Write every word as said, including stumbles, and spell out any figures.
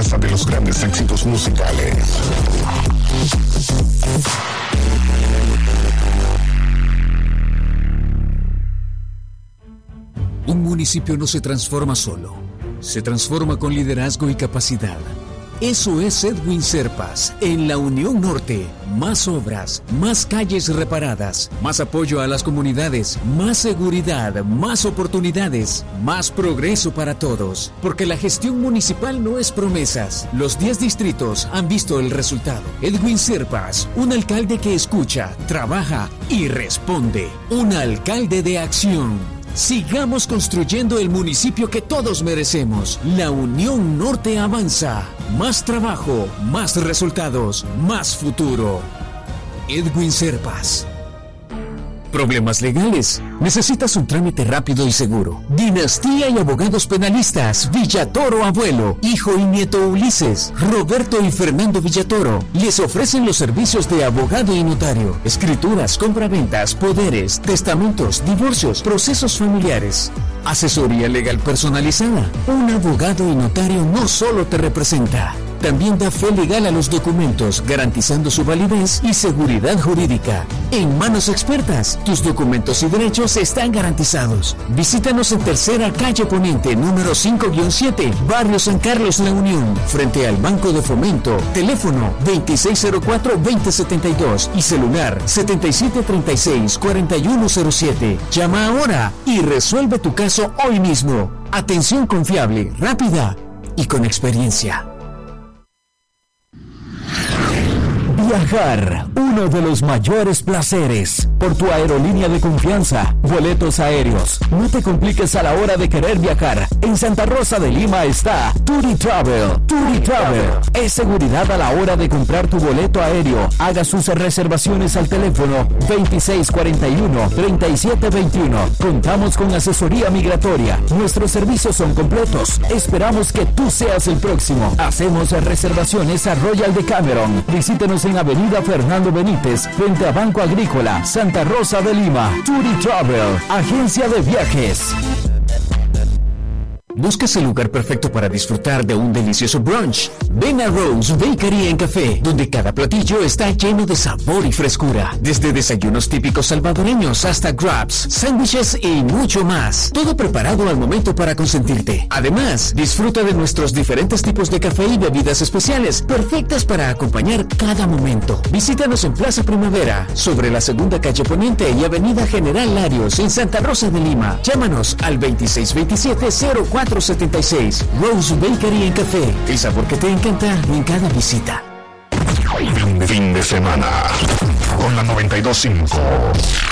casa de los grandes éxitos musicales. Un municipio no se transforma solo, se transforma con liderazgo y capacidad. Eso es Edwin Serpas, en la Unión Norte. Más obras, más calles reparadas, más apoyo a las comunidades, más seguridad, más oportunidades, más progreso para todos. Porque la gestión municipal no es promesas. Los diez distritos han visto el resultado. Edwin Serpas, un alcalde que escucha, trabaja y responde. Un alcalde de acción. Sigamos construyendo el municipio que todos merecemos. La Unión Norte avanza. Más trabajo, más resultados, más futuro. Edwin Serpas. ¿Problemas legales? ¿Necesitas un trámite rápido y seguro? Dinastía y Abogados Penalistas, Villatoro Abuelo, hijo y nieto Ulises, Roberto y Fernando Villatoro, les ofrecen los servicios de abogado y notario, escrituras, compraventas, poderes, testamentos, divorcios, procesos familiares. Asesoría legal personalizada. Un abogado y notario no solo te representa, también da fe legal a los documentos, garantizando su validez y seguridad jurídica. En manos expertas, tus documentos y derechos están garantizados. Visítanos en Tercera Calle Poniente, número cinco guion siete, Barrio San Carlos, La Unión, frente al Banco de Fomento. Teléfono veintiséis cero cuatro, veinte setenta y dos y celular setenta y siete treinta y seis, cuarenta y uno cero siete. Llama ahora y resuelve tu caso hoy mismo. Atención confiable, rápida y con experiencia. Viajar, uno de los mayores placeres, por tu aerolínea de confianza, Boletos Aéreos. No te compliques a la hora de querer viajar. En Santa Rosa de Lima está Turi Travel. Turi Travel es seguridad a la hora de comprar tu boleto aéreo. Haga sus reservaciones al teléfono veintiséis cuarenta y uno, treinta y siete veintiuno. Contamos con asesoría migratoria. Nuestros servicios son completos. Esperamos que tú seas el próximo. Hacemos reservaciones a Royal Decameron. Visítenos en Avenida Fernando Benítez, frente a Banco Agrícola, Santa Rosa de Lima. Turi Travel, agencia de viajes. ¿Buscas el lugar perfecto para disfrutar de un delicioso brunch? Ven a Rose Bakery and Café, donde cada platillo está lleno de sabor y frescura. Desde desayunos típicos salvadoreños hasta grabs, sándwiches y mucho más. Todo preparado al momento para consentirte. Además, disfruta de nuestros diferentes tipos de café y bebidas especiales, perfectas para acompañar cada momento. Visítanos en Plaza Primavera, sobre la Segunda Calle Poniente y Avenida General Larios, en Santa Rosa de Lima. Llámanos al veintiséis veintisiete, cero cuatro setenta y seis. Rose Bakery and Café. El sabor que te encanta en cada visita. Fin de, fin de semana con la noventa y dos punto cinco.